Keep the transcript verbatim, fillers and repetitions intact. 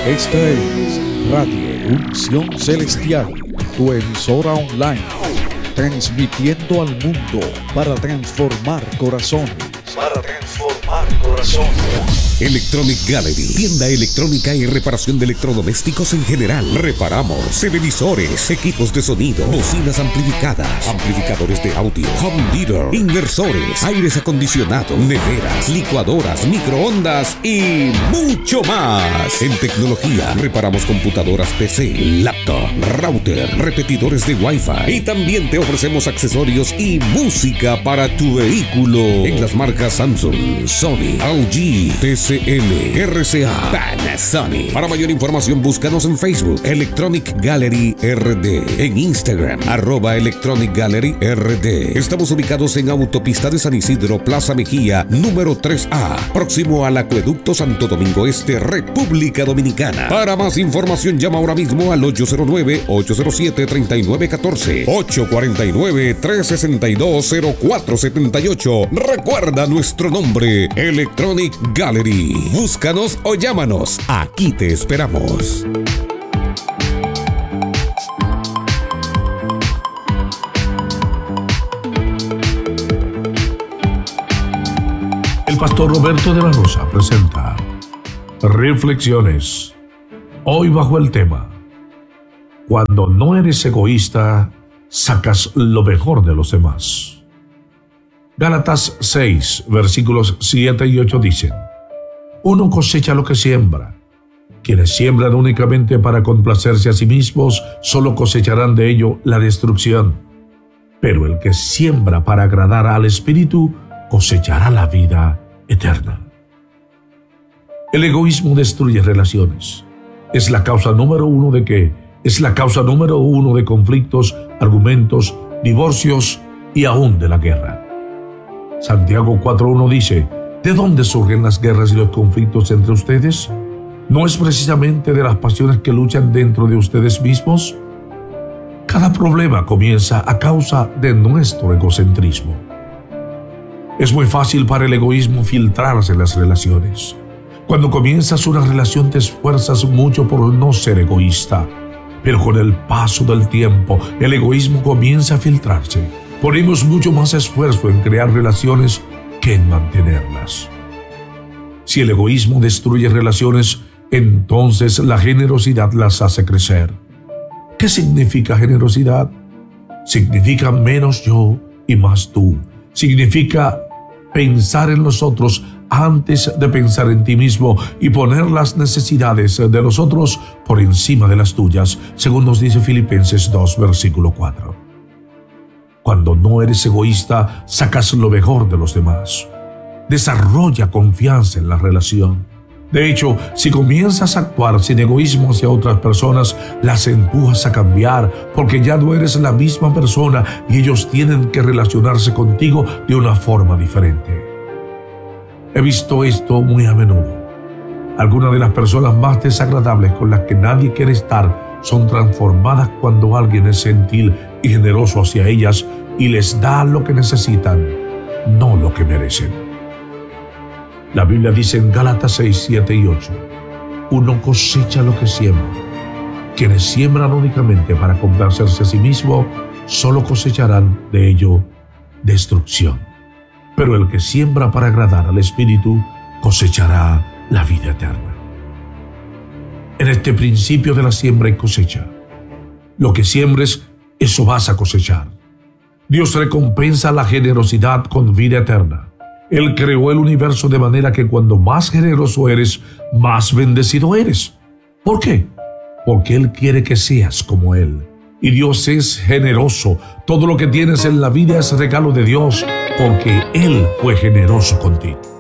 Esta es Radio Unción Celestial, tu emisora online, transmitiendo al mundo para transformar corazones. Para transformar corazones. Electronic Gallery, tienda electrónica y reparación de electrodomésticos en general. Reparamos televisores, equipos de sonido, bocinas amplificadas, amplificadores de audio, home theater, inversores, aires acondicionados, neveras, licuadoras, microondas y mucho más. En tecnología, reparamos computadoras P C, laptop, router, repetidores de Wi-Fi y también te ofrecemos accesorios y música para tu vehículo en las marcas Samsung, Sony, L G, T C L, R C A, Panasonic. Para mayor información búscanos en Facebook Electronic Gallery R D, en Instagram arroba Electronic Gallery R D. Estamos ubicados en Autopista de San Isidro, Plaza Mejía, número tres A, próximo al Acueducto Santo Domingo Este, República Dominicana. Para más información llama ahora mismo al ocho cero nueve, ocho cero siete, tres nueve uno cuatro, ocho cuatro nueve, tres seis dos, cero cuatro siete ocho. Recuerda nuestro nombre, Electronic Gallery. Búscanos o llámanos. Aquí te esperamos. El pastor Roberto de la Rosa presenta Reflexiones. Hoy bajo el tema: cuando no eres egoísta, sacas lo mejor de los demás. Gálatas seis, versículos siete y ocho dicen: uno cosecha lo que siembra. Quienes siembran únicamente para complacerse a sí mismos, solo cosecharán de ello la destrucción. Pero el que siembra para agradar al Espíritu, cosechará la vida eterna. El egoísmo destruye relaciones. Es la causa número uno de qué? Es la causa número uno de conflictos, argumentos, divorcios y aún de la guerra. Santiago cuatro uno dice: ¿de dónde surgen las guerras y los conflictos entre ustedes? ¿No es precisamente de las pasiones que luchan dentro de ustedes mismos? Cada problema comienza a causa de nuestro egocentrismo. Es muy fácil para el egoísmo filtrarse en las relaciones. Cuando comienzas una relación te esfuerzas mucho por no ser egoísta, pero con el paso del tiempo el egoísmo comienza a filtrarse. Ponemos mucho más esfuerzo en crear relaciones que en mantenerlas. Si el egoísmo destruye relaciones, entonces la generosidad las hace crecer. ¿Qué significa generosidad? Significa menos yo y más tú. Significa pensar en los otros antes de pensar en ti mismo y poner las necesidades de los otros por encima de las tuyas, según nos dice Filipenses dos, versículo cuatro. Cuando no eres egoísta, sacas lo mejor de los demás. Desarrolla confianza en la relación. De hecho, si comienzas a actuar sin egoísmo hacia otras personas, las empujas a cambiar, porque ya no eres la misma persona y ellos tienen que relacionarse contigo de una forma diferente. He visto esto muy a menudo. Algunas de las personas más desagradables con las que nadie quiere estar son transformadas cuando alguien es gentil y generoso hacia ellas y les da lo que necesitan, no lo que merecen. La Biblia dice en Gálatas seis, siete y ocho: uno cosecha lo que siembra. Quienes siembran únicamente para complacerse a sí mismo, solo cosecharán de ello destrucción. Pero el que siembra para agradar al Espíritu, cosechará la vida eterna. En este principio de la siembra y cosecha, lo que siembres, eso vas a cosechar. Dios recompensa la generosidad con vida eterna. Él creó el universo de manera que cuando más generoso eres, más bendecido eres. ¿Por qué? Porque Él quiere que seas como Él. Y Dios es generoso. Todo lo que tienes en la vida es regalo de Dios, porque Él fue generoso contigo.